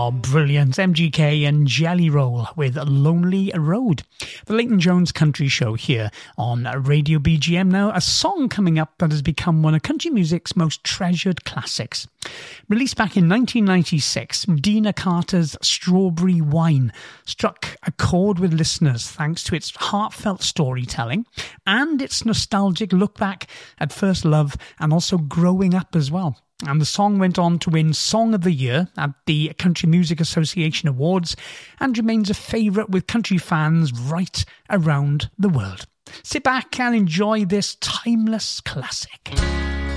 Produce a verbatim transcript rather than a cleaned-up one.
Oh, brilliant. M G K and Jelly Roll with Lonely Road. The Leighton Jones Country Show here on Radio B G M. Now, a song coming up that has become one of country music's most treasured classics. Released back in nineteen ninety-six, Dina Carter's Strawberry Wine struck a chord with listeners thanks to its heartfelt storytelling and its nostalgic look back at first love and also growing up as well. And the song went on to win Song of the Year at the Country Music Association Awards and remains a favourite with country fans right around the world. Sit back and enjoy this timeless classic.